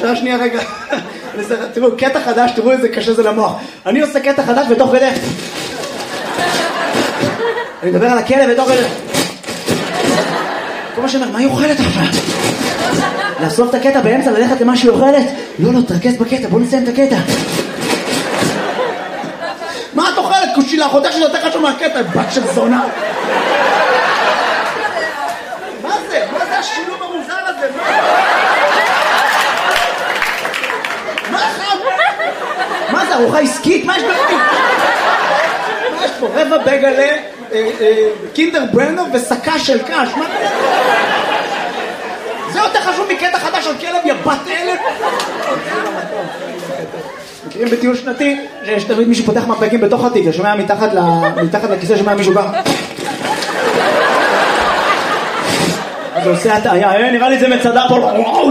שנייה רגע. תראו, קטע חדש, תראו איזה קשה זה למוח. אני עושה קטע חדש בתוך כדי. אני מדבר על הכלב בתוך כדי. כל מה שאומר, מה היא אוכלת עכשיו? לאסוף את הקטע באמצע, ללכת למה שהיא אוכלת? לא, תרכז בקטע, בוא נסיים את הקטע. מה את אוכלת? קושילה, חודש שזה יותר חשוב מהקטע, בת של זונה. מה זה? מה זה השילוב המוזר הזה? מה זה, ארוחה עסקית? מה יש בפנים? מה יש פה? רבע בגלה, קינדר ברנו וסקה של קש. מה זה? זה יותר חשוב מקטע חדש על כלב, יא בת אלף. מכירים בטיול שנתי שיש תמיד מישהו פותח מפקים בתוך התיק, שומע מתחת לכיסא, שומע מישהו בא. אז הוא עושה הטעיה, נראה לי זה מצדה פה, וואו!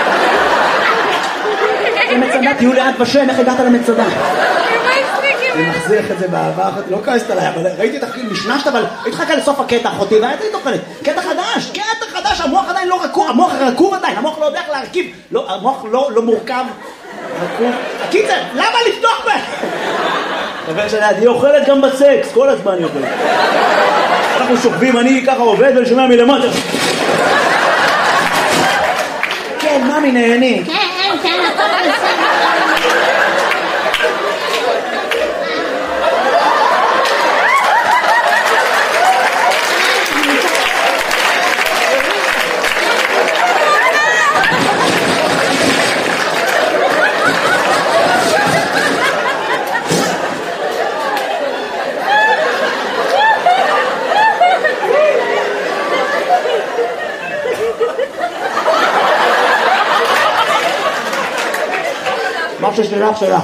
זה מצדה, תהיו לאט בשם, איך הגעת למצדה? אני מחזיך את זה בעבר, לא כעסת עליי, אבל ראיתי את הכי משנשת, אבל התחכה לסוף הקטע אחותי, והייתי תוכלת, קטע חדש, המוח עדיין לא רקוב, המוח רקוב עדיין, המוח לא יודע איך להרכיב, המוח לא מורכב, רקוב. הקיצר, למה לפתוח בה? חבר שלי, היא אוכלת גם בסקס, כל הזמן היא אוכלת. אנחנו שוכבים, אני ככה עובד ולשומע מלמטה. כן, ממי נהני. כן, הכל בסדר. מה ששלך שלך.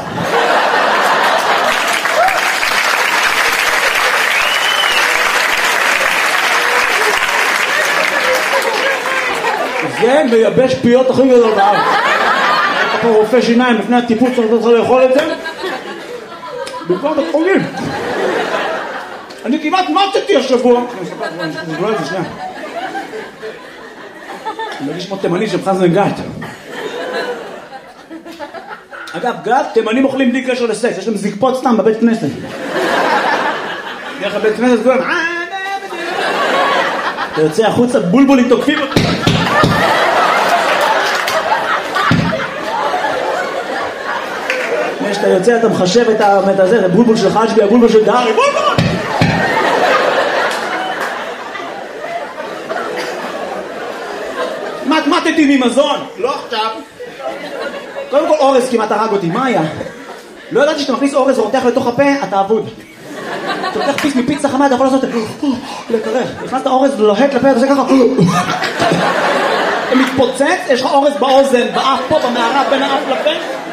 זה מייבש פיות הכי גדול בארץ. אתה פה רופא שיניים לפני הטיפול צריך לאכול את זה במקום בית חולים. אני כמעט מצאתי השבוע. אני אספר את זה שנייה. אני מרגיש כמו תימני של חזן גת. אגב, גת, תימנים אוכלים בלי קשר לסקס, יש להם זקפות סתם בבית כנסת. דרך הבית כנסת כולם, אתה יוצא החוצה, בולבולים תוקפים אותי. כשאתה יוצא אתה מחשב את הזה, זה בולבול של חג'בי, הבולבול של דארי, בולבול! מתמטתי ממזון, לא עכשיו. קודם כל אורז כמעט הרג אותי, מה היה? לא ידעתי שאתה מכניס אורז ורותח לתוך הפה, אתה אבוד. אתה לוקח פיס מפיצה חמה, אתה יכול לעשות לקרח. נכנסת אורז לוהט לפה, אתה עושה ככה. אתה מתפוצץ, יש לך אורז באוזן, באף פה, במערה, בין האף לפה.